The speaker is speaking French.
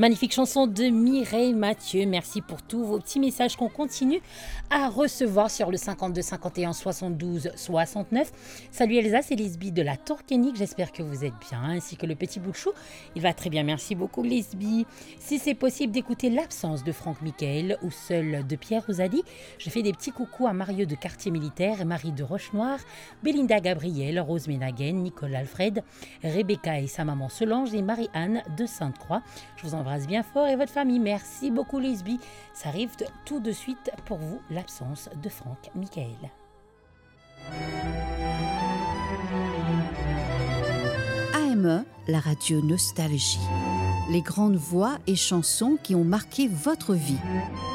Magnifique chanson de Mireille Mathieu. Merci pour tous vos petits messages qu'on continue à recevoir sur le 52 51 72 69. Salut Elsa, c'est Lisby de la Tourcanique. J'espère que vous êtes bien, ainsi que le petit bout de chou. Il va très bien, merci beaucoup Lisby. Si c'est possible d'écouter l'absence de Franck Michael ou seul de Pierre Rosalie, je fais des petits coucous à Mario de Quartier Militaire, Marie de Roche-Noire, Belinda Gabriel, Rose Ménaguen, Nicole Alfred, Rebecca et sa maman Solange et Marie-Anne de Sainte-Croix. Je vous embrasse bien fort et votre famille. Merci beaucoup Lisby. Ça arrive tout de suite pour vous, l'absence de Franck Michael. AME, la radio Nostalgie. Les grandes voix et chansons qui ont marqué votre vie.